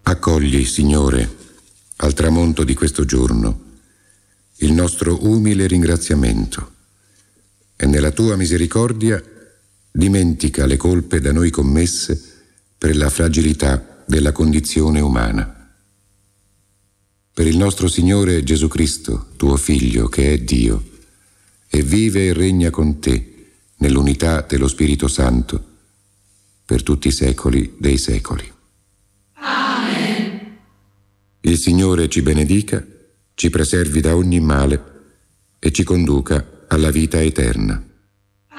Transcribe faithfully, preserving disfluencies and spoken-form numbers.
Accogli, Signore, al tramonto di questo giorno, il nostro umile ringraziamento e nella tua misericordia dimentica le colpe da noi commesse per la fragilità della condizione umana. Per il nostro Signore Gesù Cristo, tuo Figlio, che è Dio, e vive e regna con te nell'unità dello Spirito Santo, per tutti i secoli dei secoli. Amen. Il Signore ci benedica, ci preservi da ogni male e ci conduca alla vita eterna.